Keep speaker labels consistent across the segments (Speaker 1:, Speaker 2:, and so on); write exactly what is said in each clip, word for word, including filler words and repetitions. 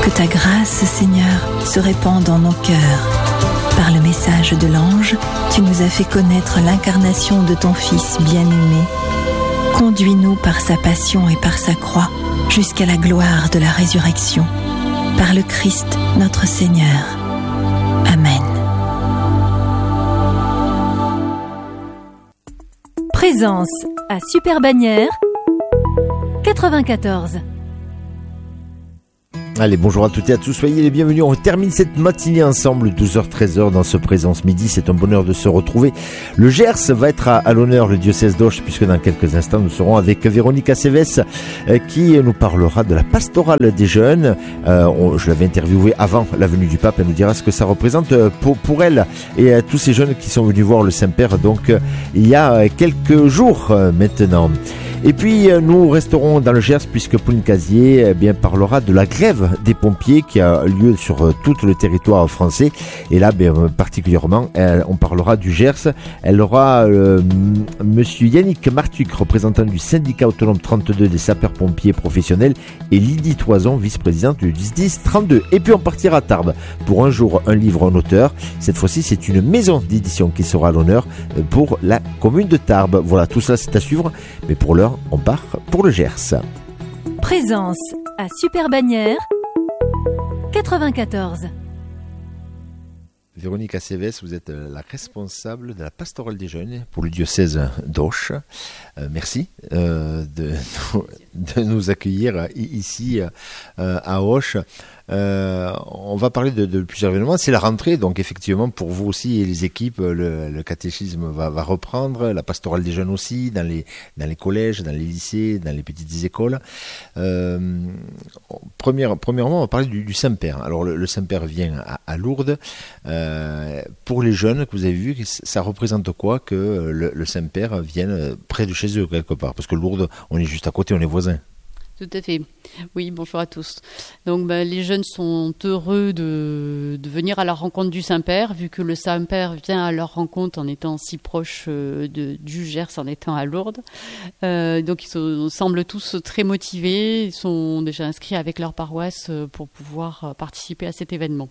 Speaker 1: Que ta grâce, Seigneur, se répande dans nos cœurs. Par le message de l'ange, tu nous as fait connaître l'incarnation de ton Fils bien-aimé. Conduis-nous par sa passion et par sa croix jusqu'à la gloire de la résurrection. Par le Christ, notre Seigneur. Amen.
Speaker 2: Présence à Super Bagnères quatre-vingt-quatorze.
Speaker 3: Allez, bonjour à toutes et à tous, soyez les bienvenus. On termine cette matinée ensemble, douze heures treize dans ce Présence Midi. C'est un bonheur de se retrouver. Le Gers va être à, à l'honneur, le diocèse d'Auch, puisque dans quelques instants, nous serons avec Véronique Aceves euh, qui nous parlera de la pastorale des jeunes. Euh, on, je l'avais interviewée avant la venue du pape. Elle nous dira ce que ça représente pour, pour elle et euh, tous ces jeunes qui sont venus voir le Saint-Père, donc euh, il y a quelques jours euh, maintenant. Et puis nous resterons dans le Gers puisque Pauline Casier eh bien, parlera de la grève des pompiers qui a lieu sur tout le territoire français. Et là, bien, particulièrement, elle, on parlera du Gers. Elle aura euh, monsieur Yannick Martuc, représentant du syndicat autonome trente-deux des sapeurs-pompiers professionnels, et Lydie Toison, vice-présidente du S D I S trente-deux. Et puis on partira à Tarbes pour un jour, un livre, un auteur. Cette fois-ci, c'est une maison d'édition qui sera à l'honneur pour la commune de Tarbes. Voilà, tout ça, c'est à suivre. Mais pour l'heure, on part pour le Gers.
Speaker 2: Présence à Super Bagnères quatre-vingt-quatorze.
Speaker 3: Véronique Aceves, vous êtes la responsable de la pastorale des jeunes pour le diocèse d'Auch. Euh, merci euh, de, de nous accueillir ici euh, à Auch. Euh, on va parler de, de plusieurs événements. C'est la rentrée, donc effectivement pour vous aussi et les équipes, le, le catéchisme va, va reprendre, la pastorale des jeunes aussi, dans les, dans les collèges, dans les lycées, dans les petites écoles. Euh, première, premièrement, on va parler du, du Saint-Père. Alors le, le Saint-Père vient à, à Lourdes. Euh, pour les jeunes que vous avez vus, ça représente quoi que le, le Saint-Père vienne près de chez eux quelque part? Parce que Lourdes, on est juste à côté, on est voisins.
Speaker 4: Tout à fait. Oui, bonjour à tous. Donc ben, les jeunes sont heureux de, de venir à la rencontre du Saint-Père, vu que le Saint-Père vient à leur rencontre en étant si proche euh, de, du Gers, en étant à Lourdes. Euh, donc ils sont, semblent tous très motivés, ils sont déjà inscrits avec leur paroisse pour pouvoir participer à cet événement.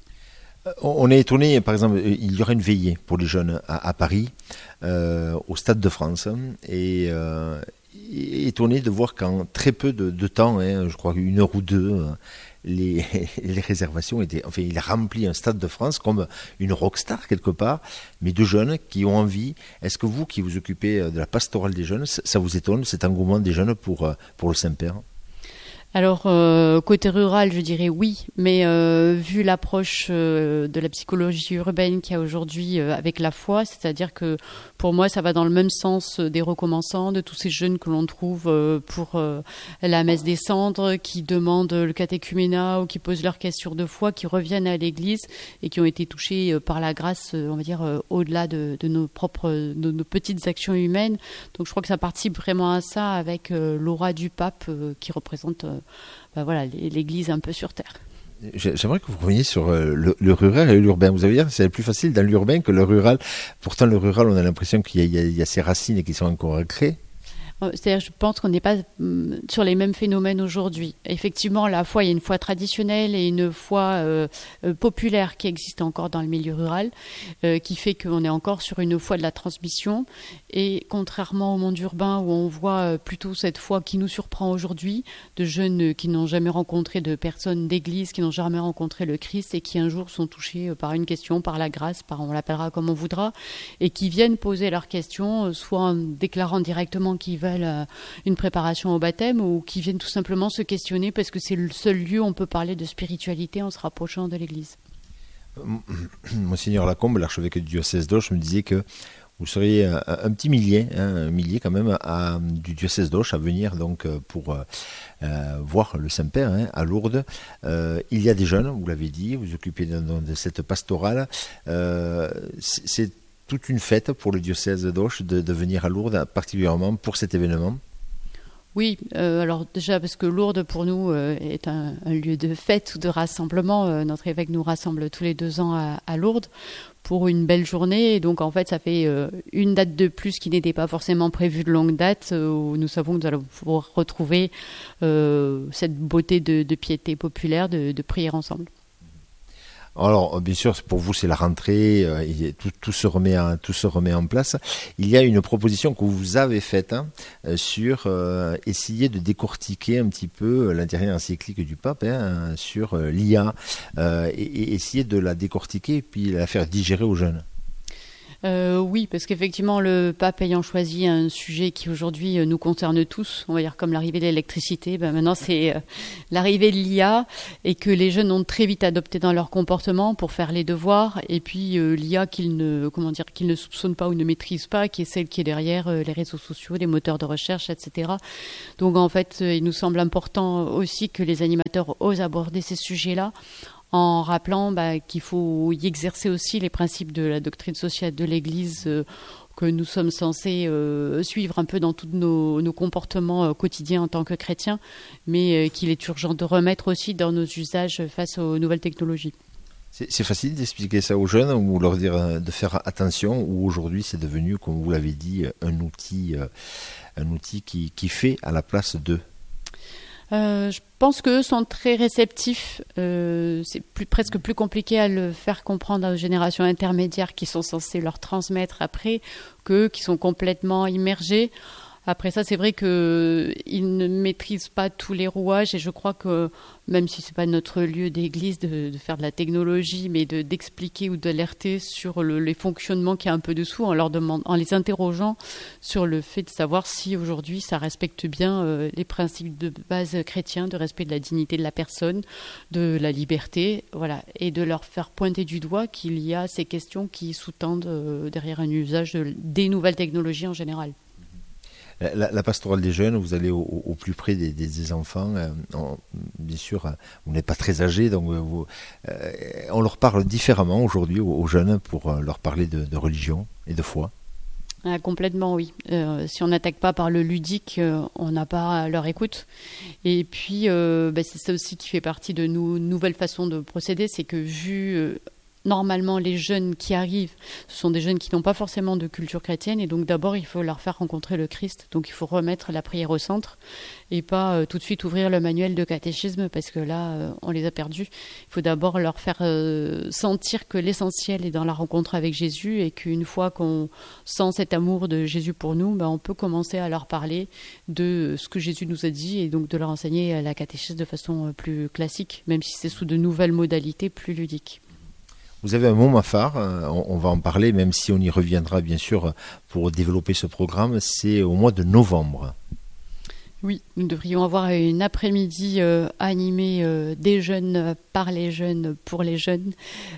Speaker 3: On est étonné, par exemple, il y aura une veillée pour les jeunes à, à Paris, euh, au Stade de France, et euh, étonné de voir qu'en très peu de, de temps, hein, je crois une heure ou deux, les, les réservations étaient, enfin, il a rempli un Stade de France comme une rockstar quelque part, mais de jeunes qui ont envie. Est-ce que vous, qui vous occupez de la pastorale des jeunes, ça vous étonne, cet engouement des jeunes pour, pour le Saint-Père ?
Speaker 4: Alors, euh, côté rural, je dirais oui, mais euh, vu l'approche euh, de la psychologie urbaine qu'il y a aujourd'hui euh, avec la foi, c'est-à-dire que pour moi, ça va dans le même sens des recommençants, de tous ces jeunes que l'on trouve euh, pour euh, la messe des cendres, qui demandent le catéchuménat ou qui posent leurs questions de foi, qui reviennent à l'église et qui ont été touchés euh, par la grâce, euh, on va dire, euh, au-delà de, de nos propres, de nos petites actions humaines. Donc, je crois que ça participe vraiment à ça avec euh, l'aura du pape euh, qui représente euh, ben voilà, l'église un peu sur terre.
Speaker 3: J'aimerais que vous reveniez sur le, le rural et l'urbain. Vous allez dire que c'est plus facile dans l'urbain que le rural. Pourtant, le rural, on a l'impression qu'il y a, il y a, il y a ces racines qui sont encore ancrées.
Speaker 4: C'est-à-dire, je pense qu'on n'est pas sur les mêmes phénomènes aujourd'hui. Effectivement, la foi, il y a une foi traditionnelle et une foi euh, populaire qui existe encore dans le milieu rural, euh, qui fait qu'on est encore sur une foi de la transmission. Et contrairement au monde urbain, où on voit plutôt cette foi qui nous surprend aujourd'hui, de jeunes qui n'ont jamais rencontré de personnes d'église, qui n'ont jamais rencontré le Christ et qui un jour sont touchés par une question, par la grâce, par on l'appellera comme on voudra, et qui viennent poser leurs questions, soit en déclarant directement qu'ils veulent une préparation au baptême ou qui viennent tout simplement se questionner parce que c'est le seul lieu où on peut parler de spiritualité en se rapprochant de l'église.
Speaker 3: Monseigneur Lacombe, l'archevêque du diocèse d'Auch, me disait que vous seriez un, un petit millier, hein, un millier quand même, à, du diocèse d'Auch à venir donc pour euh, voir le Saint-Père hein, à Lourdes. Euh, il y a des jeunes, vous l'avez dit, vous vous occupez de, de cette pastorale. Euh, c'est, c'est toute une fête pour le diocèse d'Auch de, de venir à Lourdes, particulièrement pour cet événement.
Speaker 4: Oui, euh, alors déjà parce que Lourdes pour nous euh, est un, un lieu de fête ou de rassemblement. Euh, notre évêque nous rassemble tous les deux ans à, à Lourdes pour une belle journée. Et donc, en fait, ça fait euh, une date de plus qui n'était pas forcément prévue de longue date, euh, où nous savons que nous allons pouvoir retrouver euh, cette beauté de, de piété populaire, de, de prière ensemble.
Speaker 3: Alors, bien sûr, pour vous, c'est la rentrée, euh, et tout, tout, se remet en, tout se remet en place. Il y a une proposition que vous avez faite hein, sur euh, essayer de décortiquer un petit peu la dernière encyclique du pape hein, sur euh, l'I A euh, et, et essayer de la décortiquer et puis la faire digérer aux jeunes.
Speaker 4: Euh, oui, parce qu'effectivement, le pape ayant choisi un sujet qui aujourd'hui nous concerne tous, on va dire comme l'arrivée de l'électricité, ben maintenant c'est euh, l'arrivée de l'I A et que les jeunes ont très vite adopté dans leur comportement pour faire les devoirs et puis euh, l'I A qu'ils ne, comment dire, qu'ils ne soupçonnent pas ou ne maîtrisent pas, qui est celle qui est derrière euh, les réseaux sociaux, les moteurs de recherche, et cetera. Donc en fait, euh, il nous semble important aussi que les animateurs osent aborder ces sujets-là, en rappelant bah, qu'il faut y exercer aussi les principes de la doctrine sociale de l'Église euh, que nous sommes censés euh, suivre un peu dans tous nos, nos comportements euh, quotidiens en tant que chrétiens, mais euh, qu'il est urgent de remettre aussi dans nos usages face aux nouvelles technologies.
Speaker 3: C'est, c'est facile d'expliquer ça aux jeunes ou leur dire de faire attention, ou aujourd'hui c'est devenu, comme vous l'avez dit, un outil, un outil qui, qui fait à la place d'eux?
Speaker 4: Euh, je pense qu'eux sont très réceptifs. Euh, c'est plus, presque plus compliqué à le faire comprendre aux générations intermédiaires qui sont censées leur transmettre après qu'eux qui sont complètement immergés. Après ça, c'est vrai qu'ils ne maîtrisent pas tous les rouages et je crois que même si ce n'est pas notre lieu d'église de, de faire de la technologie, mais de, d'expliquer ou d'alerter sur le, les fonctionnements qu'il y a un peu dessous en, leur demandant, en les interrogeant sur le fait de savoir si aujourd'hui ça respecte bien euh, les principes de base chrétiens, de respect de la dignité de la personne, de la liberté, voilà, et de leur faire pointer du doigt qu'il y a ces questions qui sous-tendent euh, derrière un usage de, des nouvelles technologies en général.
Speaker 3: La, la pastorale des jeunes, vous allez au, au plus près des, des, des enfants. Euh, on, bien sûr, vous n'êtes pas très âgés, donc vous, euh, on leur parle différemment aujourd'hui aux, aux jeunes pour leur parler de, de religion et de foi.
Speaker 4: Ah, complètement, oui. Euh, si on n'attaque pas par le ludique, euh, on n'a pas leur écoute. Et puis, euh, bah, c'est ça aussi qui fait partie de nos nouvelles façons de procéder, c'est que vu... Euh, Normalement, les jeunes qui arrivent, ce sont des jeunes qui n'ont pas forcément de culture chrétienne et donc d'abord, il faut leur faire rencontrer le Christ. Donc, il faut remettre la prière au centre et pas euh, tout de suite ouvrir le manuel de catéchisme parce que là, euh, on les a perdus. Il faut d'abord leur faire euh, sentir que l'essentiel est dans la rencontre avec Jésus et qu'une fois qu'on sent cet amour de Jésus pour nous, ben, on peut commencer à leur parler de ce que Jésus nous a dit et donc de leur enseigner la catéchisme de façon plus classique, même si c'est sous de nouvelles modalités plus ludiques.
Speaker 3: Vous avez un moment phare, on va en parler, même si on y reviendra bien sûr pour développer ce programme, c'est au mois de novembre.
Speaker 4: Oui, nous devrions avoir une après-midi euh, animée euh, des jeunes par les jeunes pour les jeunes,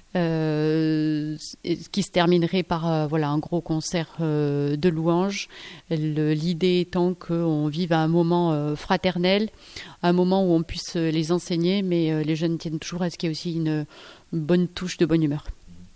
Speaker 4: euh, qui se terminerait par euh, voilà un gros concert euh, de louanges. Le, l'idée étant qu'on vive à un moment euh, fraternel, un moment où on puisse les enseigner, mais euh, les jeunes tiennent toujours à ce qu'il y ait aussi une, une bonne touche de bonne humeur.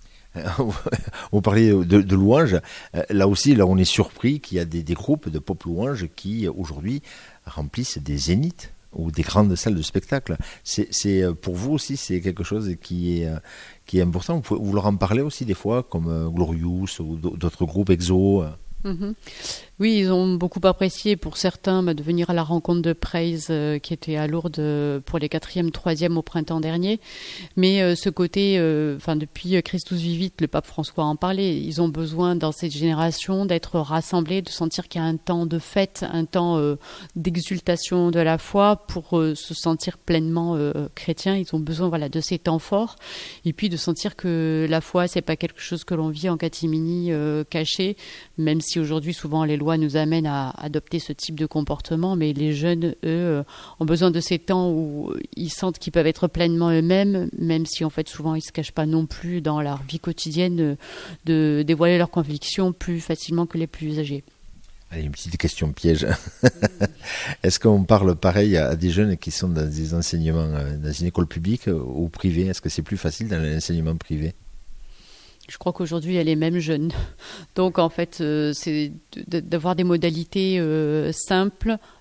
Speaker 3: On parlait de, de louanges. Là aussi, là, on est surpris qu'il y a des, des groupes de pop louanges qui, aujourd'hui, remplissent des zéniths ou des grandes salles de spectacle. C'est, c'est, pour vous aussi, c'est quelque chose qui est, qui est important. Vous, pouvez, vous leur en parlez aussi des fois, comme Glorious ou d'autres groupes, Exo.
Speaker 4: Mmh. Oui, ils ont beaucoup apprécié pour certains bah, de venir à la rencontre de Praise euh, qui était à Lourdes euh, pour les quatrième, troisième au printemps dernier. Mais euh, ce côté, enfin euh, depuis Christus Vivit, le pape François en parlait, ils ont besoin dans cette génération d'être rassemblés, de sentir qu'il y a un temps de fête, un temps euh, d'exultation de la foi pour euh, se sentir pleinement euh, chrétien. Ils ont besoin voilà, de ces temps forts et puis de sentir que la foi, c'est pas quelque chose que l'on vit en catimini euh, caché, même si aujourd'hui souvent les lois nous amènent à adopter ce type de comportement, mais les jeunes, eux, ont besoin de ces temps où ils sentent qu'ils peuvent être pleinement eux-mêmes, même si en fait souvent ils se cachent pas non plus dans leur vie quotidienne de dévoiler leurs convictions plus facilement que les plus âgés.
Speaker 3: Allez, une petite question piège. Est-ce qu'on parle pareil à des jeunes qui sont dans des enseignements, dans une école publique ou privée? Est-ce que c'est plus facile dans l'enseignement privé?
Speaker 4: Je crois qu'aujourd'hui, elle est même jeune. Donc, en fait, euh, c'est d'avoir des modalités euh, simples,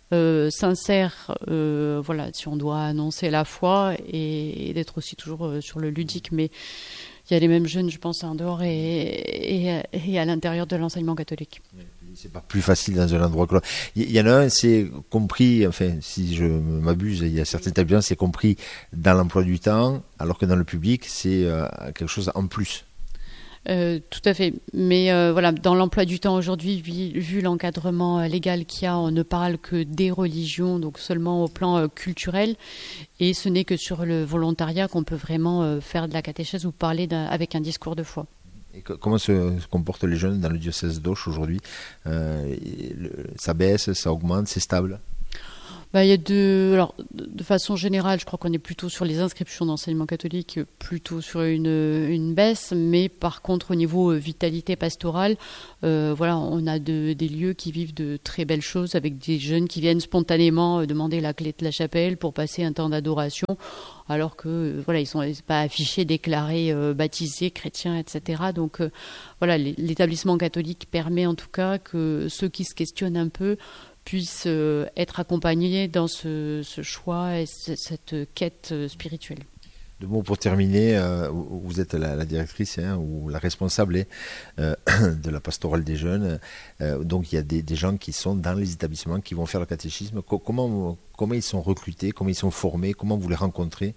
Speaker 4: euh, sincère, euh, voilà, si on doit annoncer la foi, et, et d'être aussi toujours euh, sur le ludique. Mais il y a les mêmes jeunes, je pense, en dehors et, et, et à l'intérieur de l'enseignement catholique.
Speaker 3: C'est pas plus facile dans un endroit que l'autre. Il y en a un, c'est compris, enfin, si je m'abuse, il y a certains établissements, c'est compris dans l'emploi du temps, alors que dans le public, c'est euh, quelque chose en plus.
Speaker 4: Euh, tout à fait. Mais euh, voilà, dans l'emploi du temps aujourd'hui, vu, vu l'encadrement euh, légal qu'il y a, on ne parle que des religions, donc seulement au plan euh, culturel. Et ce n'est que sur le volontariat qu'on peut vraiment euh, faire de la catéchèse ou parler d'un, avec un discours de foi.
Speaker 3: Et comment se, se comportent les jeunes dans le diocèse d'Auch aujourd'hui? euh, le, Ça baisse, ça augmente, c'est stable?
Speaker 4: Bah, il y a de, alors, de façon générale, je crois qu'on est plutôt sur les inscriptions d'enseignement catholique, plutôt sur une, une baisse, mais par contre au niveau vitalité pastorale, euh, voilà, on a de, des lieux qui vivent de très belles choses, avec des jeunes qui viennent spontanément euh, demander la clé de la chapelle pour passer un temps d'adoration, alors que euh, voilà, ils sont pas affichés, déclarés, euh, baptisés, chrétiens, et cetera. Donc euh, voilà, l'établissement catholique permet en tout cas que ceux qui se questionnent un peu puissent euh, être accompagnés dans ce, ce choix et c- cette quête euh, spirituelle.
Speaker 3: Deux mots pour terminer, euh, vous êtes la, la directrice hein, ou la responsable hein, euh, de la pastorale des jeunes, euh, donc il y a des, des gens qui sont dans les établissements qui vont faire le catéchisme. Co- comment, comment ils sont recrutés, comment ils sont formés, comment vous les rencontrez?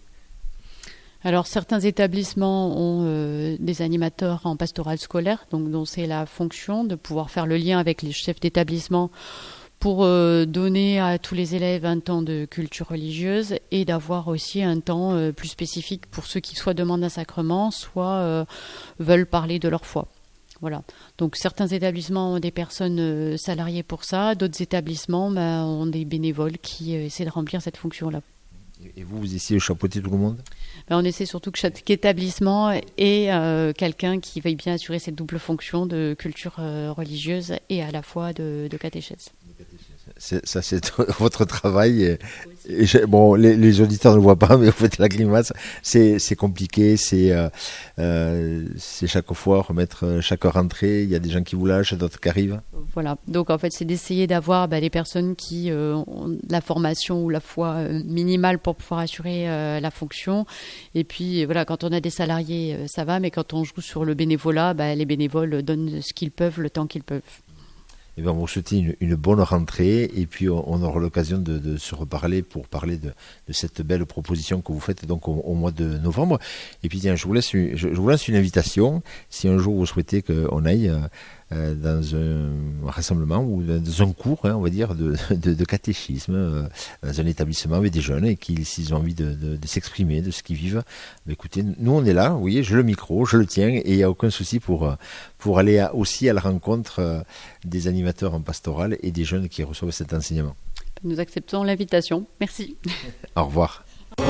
Speaker 4: Alors certains établissements ont euh, des animateurs en pastoral scolaire, donc dont c'est la fonction de pouvoir faire le lien avec les chefs d'établissement pour euh, donner à tous les élèves un temps de culture religieuse et d'avoir aussi un temps euh, plus spécifique pour ceux qui soit demandent un sacrement, soit euh, veulent parler de leur foi. Voilà. Donc certains établissements ont des personnes euh, salariées pour ça, d'autres établissements bah, ont des bénévoles qui euh, essaient de remplir cette fonction-là.
Speaker 3: Et vous, vous essayez de chapeauter tout le monde?
Speaker 4: Ben, on essaie surtout que chaque établissement ait euh, quelqu'un qui veuille bien assurer cette double fonction de culture euh, religieuse et à la fois de, de catéchèse.
Speaker 3: C'est, ça, c'est votre travail. Et, et je, bon, les, les auditeurs ne le voient pas, mais vous faites la grimace. C'est, c'est compliqué. C'est, euh, euh, c'est chaque fois remettre chaque rentrée. Il y a des gens qui vous lâchent, d'autres qui arrivent.
Speaker 4: Voilà. Donc en fait, c'est d'essayer d'avoir bah, les personnes qui euh, ont la formation ou la foi euh, minimale pour pouvoir assurer euh, la fonction. Et puis voilà, quand on a des salariés, euh, ça va, mais quand on joue sur le bénévolat, bah, les bénévoles donnent ce qu'ils peuvent, le temps qu'ils peuvent.
Speaker 3: Et bien, on vous souhaite une, une bonne rentrée et puis on, on aura l'occasion de, de se reparler pour parler de, de cette belle proposition que vous faites donc au, au mois de novembre. Et puis tiens, je vous laisse, je, je vous lance une invitation. Si un jour vous souhaitez qu'on aille euh, dans un rassemblement ou dans un cours, hein, on va dire, de, de, de catéchisme, euh, dans un établissement avec des jeunes et qui, s'ils ont envie de, de, de s'exprimer, de ce qu'ils vivent, bah, écoutez, nous on est là, vous voyez, j'ai le micro, je le tiens et il n'y a aucun souci pour, pour aller à, aussi à la rencontre euh, des animateurs en pastoral et des jeunes qui reçoivent cet enseignement.
Speaker 4: Nous acceptons l'invitation. Merci.
Speaker 3: Au revoir.